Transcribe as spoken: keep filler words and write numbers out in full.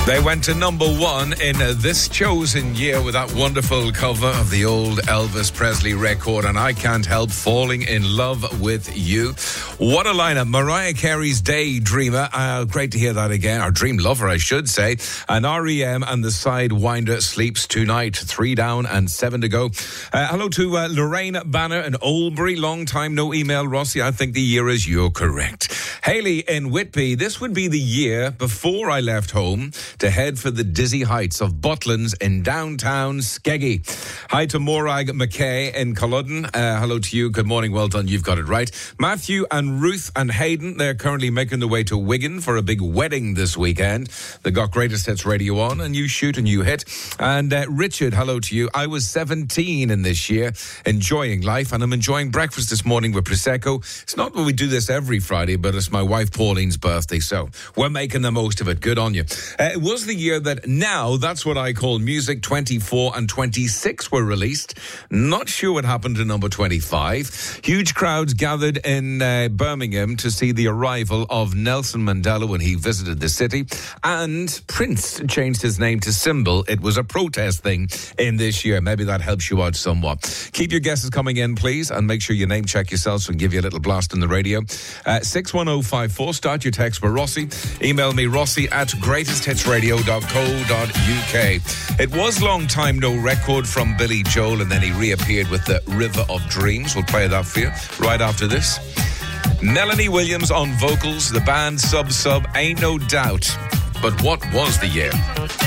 They went to number one in uh, this chosen year with that wonderful cover of the old Elvis Presley record, and I Can't Help Falling in Love with You. What a lineup. Mariah Carey's Daydreamer. Uh, great to hear that again. Our Dream Lover, I should say. And R E M and the Sidewinder, Sleeps Tonight. Three down and seven to go. Uh, hello to uh, Lorraine Banner in Oldbury. Long time no email, Rossi. I think the year is you're correct. Haley in Whitby. This would be the year before I left home to head for the dizzy heights of Butlins in downtown Skeggy. Hi to Morag McKay in Culloden. Uh, hello to you. Good morning. Well done. You've got it right. Matthew and Ruth and Hayden, they're currently making their way to Wigan for a big wedding this weekend. They got Greatest Hits Radio on, and you shoot and you hit. And uh, Richard, hello to you. I was seventeen in this year, enjoying life, and I'm enjoying breakfast this morning with Prosecco. It's not that we do this every Friday, but it's my wife Pauline's birthday, so we're making the most of it. Good on you. Uh, it was the year that Now That's What I Call Music twenty-four and twenty-six were released. Not sure what happened to number twenty-five. Huge crowds gathered in uh, Birmingham to see the arrival of Nelson Mandela when he visited the city, and Prince changed his name to Symbol. It was a protest thing in this year. Maybe that helps you out somewhat. Keep your guesses coming in, please, and make sure you name check yourselves so we can give you a little blast on the radio. Uh, six one oh five four, start your text for Rossi. Email me, Rossi at greatest hits radio dot co dot uk. It was long time no record from Billy Joel, and then he reappeared with the River of Dreams. We'll play that for you right after this. Melanie Williams on vocals, the band Sub Sub, Ain't No Doubt. But what was the year?